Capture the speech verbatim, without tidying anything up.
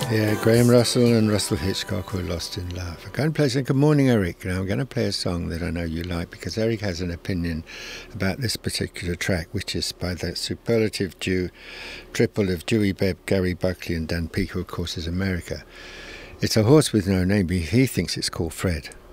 Yeah, Graham Russell and Russell Hitchcock were lost in love. I'm going to play some Good Morning Eric. Now I'm going to play a song that I know you like because Eric has an opinion about this particular track, which is by the superlative duo triple of Dewey Bebb, Gary Buckley and Dan Peek, who of course is America. It's a horse with no name, but he thinks it's called Fred.